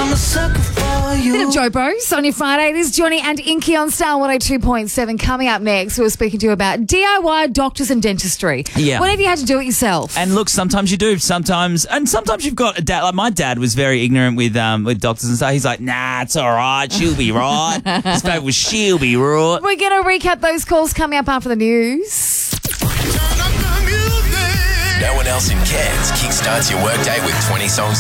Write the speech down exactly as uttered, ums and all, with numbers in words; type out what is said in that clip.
I'm a sucker for you. Bit of Joe Bros on your Friday. This is Johnny and Inky on Star one oh two point seven. Coming up next, we're speaking to you about D I Y doctors and dentistry. Yeah. When have you had to do it yourself? And look, sometimes you do, sometimes, and sometimes you've got a dad. Like my dad was very ignorant with um with doctors and stuff. He's like, nah, it's all right, she'll be right. His favourite was she'll be right. We're going to recap those calls coming up after the news. No one else in Cairns kickstarts your workday with twenty songs